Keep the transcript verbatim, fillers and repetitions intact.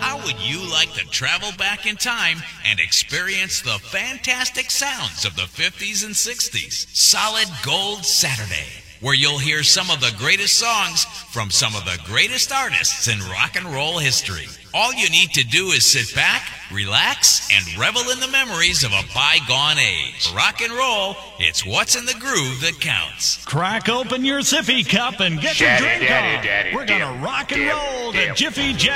How would you like to travel back in time and experience the fantastic sounds of the fifties and sixties? Solid Gold Saturday, where you'll hear some of the greatest songs from some of the greatest artists in rock and roll history. All you need to do is sit back, relax, and revel in the memories of a bygone age. Rock and roll, it's what's in the groove that counts. Crack open your sippy cup and get Daddy, your drink daddy, on. daddy, We're going to dip, rock and dip, roll dip. to Jiffy Jazz.